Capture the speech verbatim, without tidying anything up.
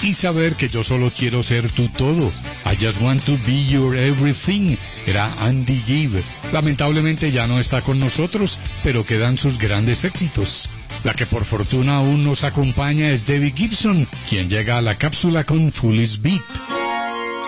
y saber que yo solo quiero ser tu todo. I just want to be your everything. Era Andy Gibb. Lamentablemente ya no está con nosotros, pero quedan sus grandes éxitos. La que por fortuna aún nos acompaña es Debbie Gibson, quien llega a la cápsula con Foolish Beat.